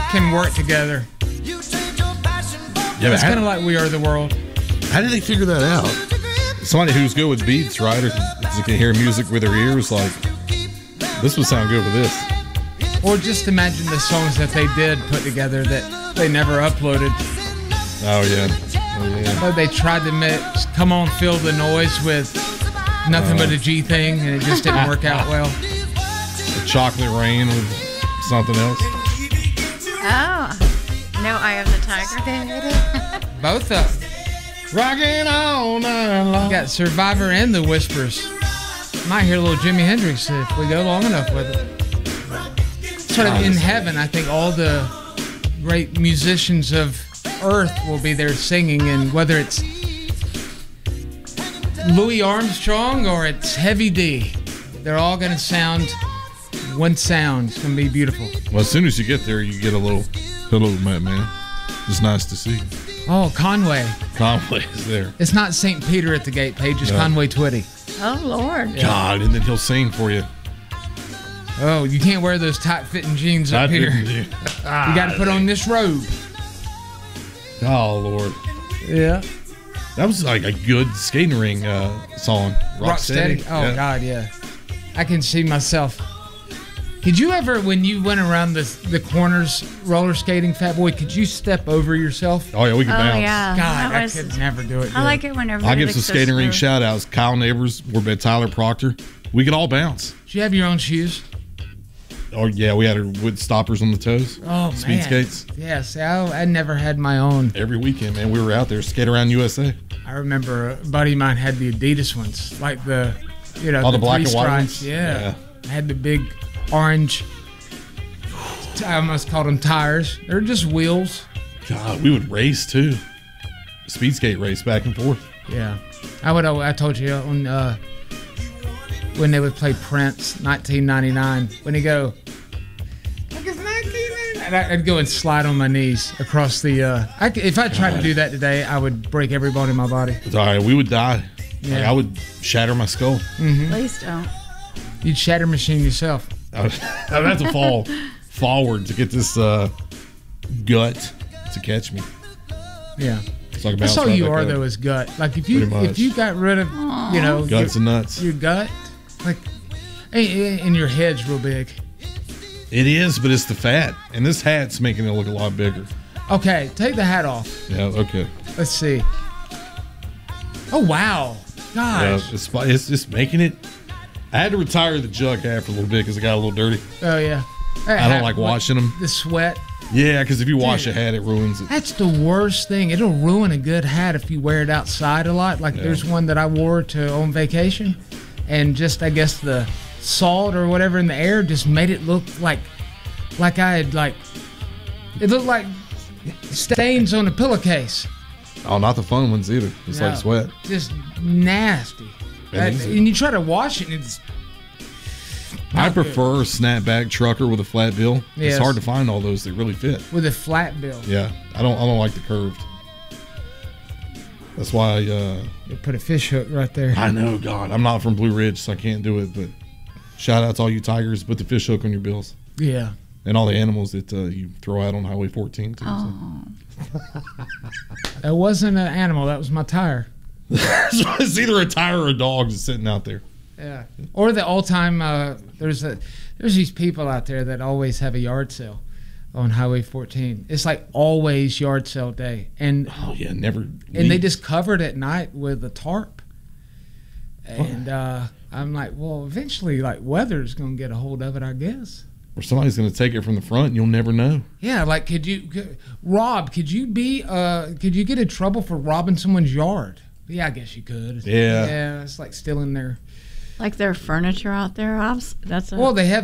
can work together. Yeah, It's kind of like We Are the World. how did they figure that out? Somebody who's good with beats, right? Or who can hear music with their ears, like, this would sound good with this. Or just imagine the songs that they did put together that they never uploaded. Oh, yeah. But they tried to mix Come On Feel the Noise with Nothing But a G Thing, and it just didn't work out well. The Chocolate Rain with something else. Oh. No, Eye of the Tiger. Both of them. Rocking all night long. You got Survivor and The Whispers. Might hear a little Jimi Hendrix if we go long enough with it. Sort of in heaven, I think all the great musicians of Earth will be there singing, and whether it's Louis Armstrong or it's Heavy D, they're all going to sound one sound. It's going to be beautiful. Well, as soon as you get there, you get a little hello, man. It's nice to see you. Oh, Conway. Conway is there. It's not St. Peter at the gate, Paige. It's Conway Twitty. Oh, Lord. God, and then he'll sing for you. Oh, you can't wear those tight-fitting jeans up here. You got to put on this robe. Oh, Lord. Yeah. That was like a good skating ring song. Rocksteady. Oh, yeah. God, yeah. I can see myself. Could you ever, when you went around the corners roller skating, Fat Boy, could you step over yourself? Oh, yeah, we can bounce. Yeah. God, I could never do it. I like it whenever I'll give some skating ring shout outs. Kyle Neighbors, we're by Tyler Proctor. We could all bounce. Did you have your own shoes? Oh, yeah, we had our wood stoppers on the toes. Oh, Speed man. skates. Yeah, see, I never had my own. Every weekend, man, we were out there, skate around USA. I remember a buddy of mine had the Adidas ones, like the, All the black three and white stripes. ones? Yeah. I had the big orange, I almost called them tires. They're just wheels. God, we would race, too. Speed skate race back and forth. Yeah. I told you when they would play Prince, 1999, when he go, like it's 1999, I'd go and slide on my knees across the, if I tried to do that today, I would break every bone in my body. It's all right, we would die. Yeah. Like, I would shatter my skull. Please don't. You'd shatter machine yourself. I'd have to fall forward to get this gut to catch me. Yeah. So That's all you are, though, is gut. Like if you got rid of, guts and nuts, your gut, like, and your head's real big. It is, but it's the fat, and this hat's making it look a lot bigger. Okay, take the hat off. Yeah. Okay. Let's see. Oh wow, gosh. Yeah, it's just making it. I had to retire the jug after a little bit because it got a little dirty. Oh yeah. I don't like washing them. The sweat. Yeah, because if you wash a hat, it ruins it. That's the worst thing. It'll ruin a good hat if you wear it outside a lot. Like there's one that I wore on vacation, and just I guess the salt or whatever in the air just made it look like I had it looked like stains on a pillowcase. Oh, not the fun ones either. It's like sweat. Just nasty. And you try to wash it, and it's. I prefer a snapback trucker with a flat bill. Yes. It's hard to find all those that really fit. With a flat bill. Yeah, I don't like the curved. That's why They put a fish hook right there. I know, God, I'm not from Blue Ridge, so I can't do it. But shout out to all you tigers. Put the fish hook on your bills. Yeah. And all the animals that you throw out on Highway 14 too. Oh. So. That wasn't an animal. That was my tire. So it's either a tire or a dog just sitting out there. Yeah. Or the all-time. There's these people out there that always have a yard sale on Highway 14. It's like always yard sale day, and never. And they just covered at night with a tarp. And I'm like, well, eventually, like weather's gonna get a hold of it, I guess. Or somebody's gonna take it from the front, and you'll never know. Yeah, like could you get in trouble for robbing someone's yard? Yeah, I guess you could. Yeah. Yeah, it's like stealing their. Like their furniture out there. That's well, they have